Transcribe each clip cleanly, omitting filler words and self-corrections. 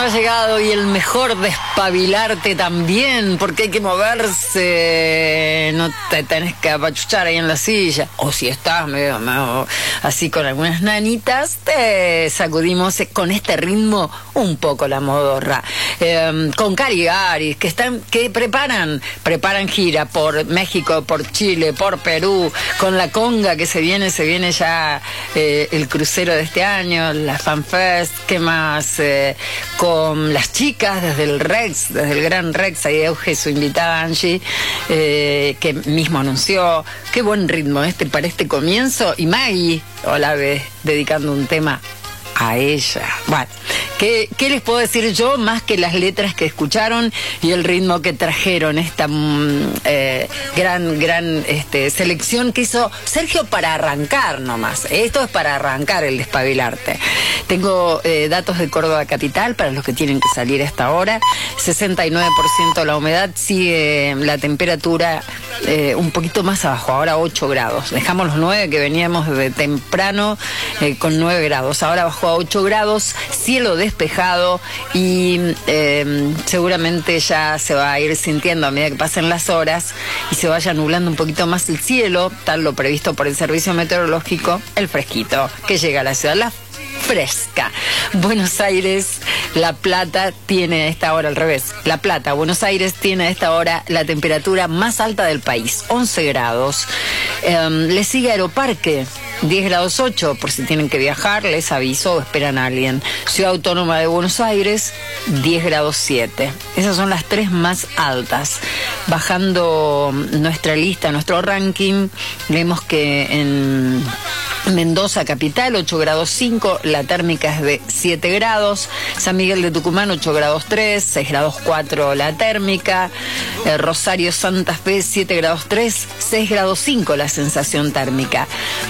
ha llegado y el mejor despabilarte también, porque hay que moverse, no te tenés que apachuchar ahí en la silla, o si estás medio así con algunas nanitas, te sacudimos con este ritmo un poco la modorra, con Caligaris, que preparan gira por México, por Chile, por Perú, con la conga que se viene ya el crucero de este año, la FanFest, ¿qué más? Con las chicas desde el Rex, desde el Gran Rex, ahí Euge, su invitada Angie, que mismo anunció, qué buen ritmo para este comienzo, y Maggie Olave dedicando un tema a ella. Bueno, ¿qué les puedo decir yo más que las letras que escucharon y el ritmo que trajeron? Esta gran selección que hizo Sergio para arrancar nomás. Esto es para arrancar el despabilarte. Tengo datos de Córdoba capital para los que tienen que salir a esta hora. 69% la humedad, sigue la temperatura un poquito más abajo, ahora 8 grados. Dejamos los 9 que veníamos de temprano con 9 grados. Ahora bajó a 8 grados, cielo despejado y seguramente ya se va a ir sintiendo a medida que pasen las horas y se vaya nublando un poquito más el cielo, tal lo previsto por el servicio meteorológico, el fresquito que llega a la ciudad, la fresca. Buenos Aires, La Plata tiene a esta hora al revés. La Plata, Buenos Aires tiene a esta hora la temperatura más alta del país, 11 grados. Le sigue Aeroparque, 10 grados 8, por si tienen que viajar, les aviso o esperan a alguien. Ciudad Autónoma de Buenos Aires, 10 grados 7. Esas son las tres más altas. Bajando nuestra lista, nuestro ranking, vemos que en Mendoza capital, 8 grados 5, la térmica es de 7 grados. San Miguel de Tucumán, 8 grados 3, 6 grados 4 la térmica. Rosario Santa Fe, 7 grados 3, 6 grados 5 la sensación térmica.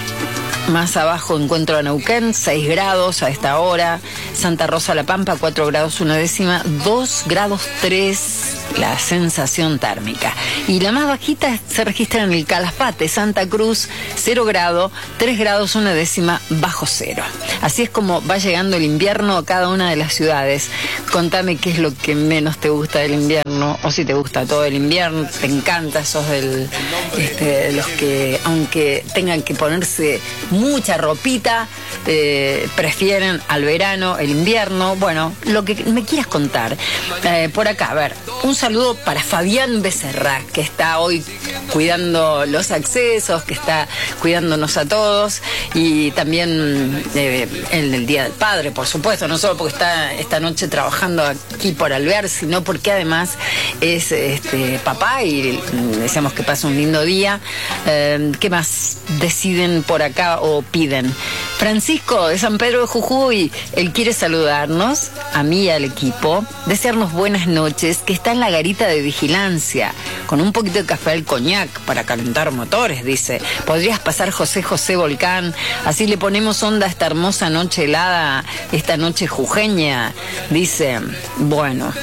Más abajo encuentro a Neuquén, 6 grados a esta hora. Santa Rosa La Pampa, 4 grados 1 décima, 2 grados 3 la sensación térmica. Y la más bajita se registra en el Calafate, Santa Cruz, 0 grado, 3 grados 1 décima bajo cero. Así es como va llegando el invierno a cada una de las ciudades. Contame qué es lo que menos te gusta del invierno, o si te gusta todo el invierno, te encanta, sos de los que, aunque tengan que ponerse mucha ropita, prefieren al verano, el invierno. Bueno, lo que me quieras contar. Por acá, a ver, un saludo para Fabián Becerra, que está hoy cuidando los accesos, que está cuidándonos a todos, y también en el Día del Padre, por supuesto, no solo porque está esta noche trabajando aquí por Alvear, sino porque además es papá y deseamos que pase un lindo día. ¿Qué más deciden por acá o piden? Francisco de San Pedro de Jujuy, él quiere saludarnos, a mí y al equipo, desearnos buenas noches, que está en la garita de vigilancia, con un poquito de café al coñac para calentar motores, dice. Podrías pasar José Volcán, así le ponemos onda a esta hermosa noche helada, esta noche jujeña, dice. Bueno,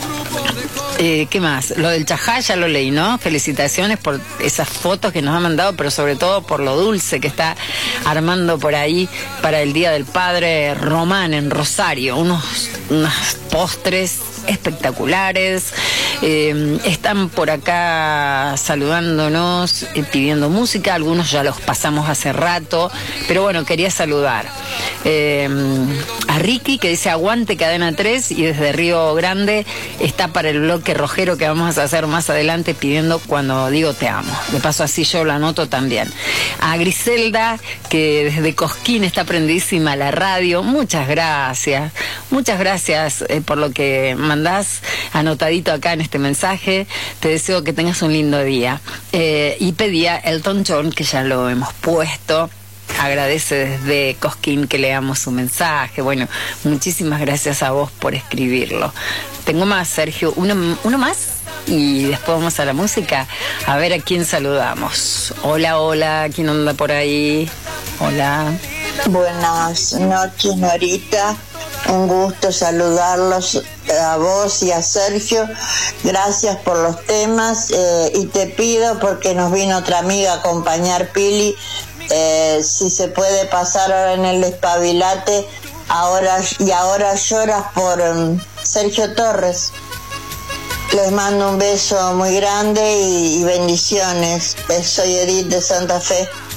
¿qué más? Lo del Chajá ya lo leí, ¿no? Felicitaciones por esas fotos que nos ha mandado, pero sobre todo por lo dulce que está armando por ahí para el Día del Padre. Román en Rosario, unos postres espectaculares. Están por acá saludándonos, pidiendo música. Algunos ya los pasamos hace rato, pero bueno, quería saludar a Ricky, que dice aguante Cadena 3, y desde Río Grande está para el bloque rojero que vamos a hacer más adelante, pidiendo Cuando digo te amo. De paso así yo lo anoto también. A Griselda, que desde Cosquín está prendísima a la radio, muchas gracias por lo que mandás anotadito acá en este mensaje. Te deseo que tengas un lindo día. Y pedía Elton John, que ya lo hemos puesto. Agradece desde Cosquín que leamos su mensaje. Bueno, muchísimas gracias a vos por escribirlo. Tengo más, Sergio, uno más y después vamos a la música. A ver a quién saludamos. Hola, ¿quién anda por ahí? Hola. Buenas noches, Norita. Un gusto saludarlos a vos y a Sergio. Gracias por los temas, y te pido, porque nos vino otra amiga a acompañar, Pili, si se puede pasar ahora en el despabilate, ahora lloras por Sergio Torres. Les mando un beso muy grande y bendiciones. Soy Edith de Santa Fe.